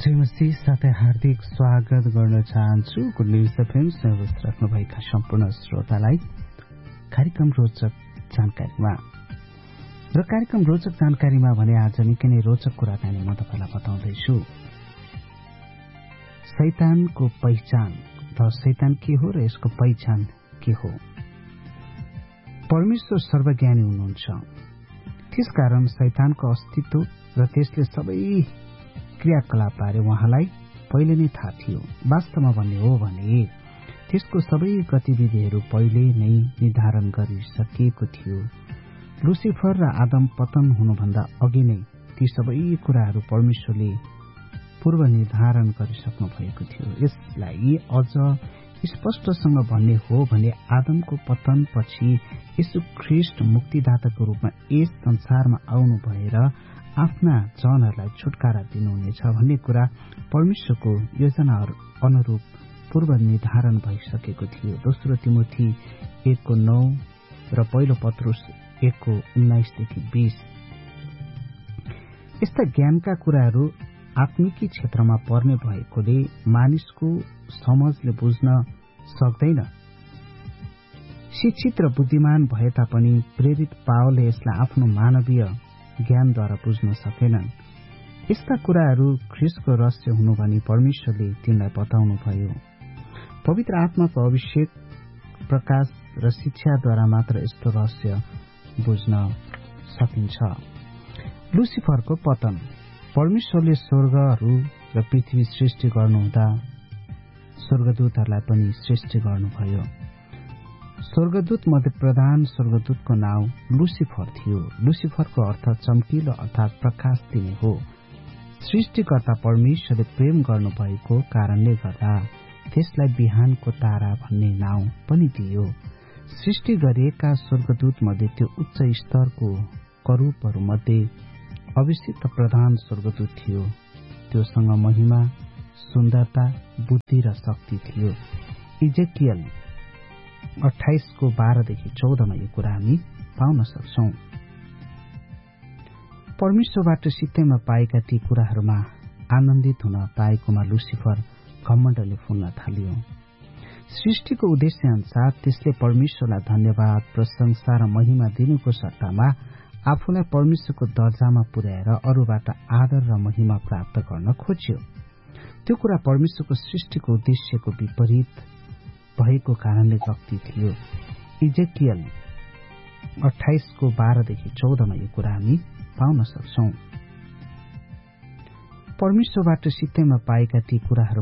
जय मसीह साथै हार्दिक स्वागत गर्न चाहन्छु। गुड न्युज एफएम सुन्दै राख्नुभएका सम्पूर्ण श्रोतालाई कार्यक्रम रोचक जानकारीमा र कार्यक्रम रोचक जानकारीमा भने आज निकै नै रोचक कुराकानी म तपाईलाई बताउँदैछु। शैतानको पहिचान र शैतान के हो र यसको पहिचान के हो। परमेश्वर सर्वज्ञानी हुनुहुन्छ, त्यसकारण शैतानको अस्तित्व र त्यसले सबै क्रियाकलापबारे उहाँलाई पहिले नै थाहा थियो। वास्तवमा भन्ने हो भने त्यसको सबै गतिविधिहरू पहिले नै निर्धारण गरिसकिएको थियो। लुसिफर र आदम पतन हुनुभन्दा अघि नै ती सबै कुराहरू परमेश्वरले पूर्व निर्धारण गरिसक्नु भएको थियो। यसलाई अझ स्पष्टसँग भन्ने हो भने आदमको पतन पछि यीशु ख्रीष्ट मुक्तिदाताको रूपमा यस संसारमा आउनु भएर आफ्ना जनहरूलाई छुटकारा दिनुहुनेछ भन्ने कुरा परमेश्वरको योजना अनुरूप पूर्व निर्धारण भइसकेको थियो। दोस्रो तिमोथी 1:9 र पहिलो पत्रुस 1:19-20। यस्ता ज्ञानका कुराहरू आत्मिकी क्षेत्रमा पर्ने भएकोले मानिसको समझले बुझ्न सक्दैन। शिक्षित र बुद्धिमान भए तापनि प्रेरित पावलले यसलाई आफ्नो मानवीय ज्ञानद्वारा बुझ्न सकेनन्। यस्ता कुराहरू ख्रीष्टको रहस्य हुनु भनी परमेश्वरले तिनलाई बताउनु भयो। पवित्र आत्माको अभिषेक, प्रकाश र शिक्षाद्वारा मात्र यस्तो रहस्य बुझ्न सकिन्छ। लुसिफरको पतन। परमेश्वरले स्वर्गहरू र पृथ्वी सृष्टि गर्नुहुँदा स्वर्गदूतहरूलाई पनि सृष्टि गर्नुभयो। स्वर्गदूत मध्ये प्रधान स्वर्गदूतको नाउँ लुसिफर थियो। लुसिफरको अर्थ चम्किलो अर्थात प्रकाश दिने हो। सृष्टिकर्ता परमेश्वरले प्रेम गर्नुभएको कारणले गर्दा त्यसलाई बिहानको तारा भन्ने नाउँ पनि दियो। सृष्टि गरिएका स्वर्गदूत मध्ये त्यो उच्च स्तरको करूपहरू मध्ये अभिषिक्त प्रधान स्वर्गदूत थियो। त्योसँग महिमा, सुन्दरता, बुद्धि र शक्ति थियो। इजेकियल 28:12-14 यो कुरा हामी पाउन सक्छौं। परमेश्वरबाट सित्तैमा पाएका ती कुराहरूमा आनन्दित हुन पाएकोमा लुसिफर घमण्डले फुल्न थाल्यो। सृष्टिको उद्देश्य अनुसार त्यसले परमेश्वरलाई धन्यवाद, प्रशंसा र महिमा दिनुको सट्टामा आफूलाई परमेश्वरको दर्जामा पुर्याएर अरूबाट आदर र महिमा प्राप्त गर्न खोज्यो। त्यो कुरा परमेश्वरको सृष्टिको उद्देश्यको विपरीत भएको कारणले शक्ति थियो। इजेकियल 28:12-14 यो कुरा हामी पाउन सक्छौं। परमेश्वरबाट सित्तैमा पाएका ती कुराहरू